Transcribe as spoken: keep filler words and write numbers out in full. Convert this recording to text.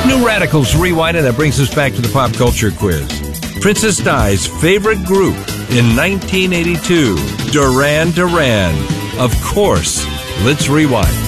New Radicals Rewind, and that brings us back to the pop culture quiz. Princess Di's favorite group in nineteen eighty-two, Duran Duran. Of course, let's rewind.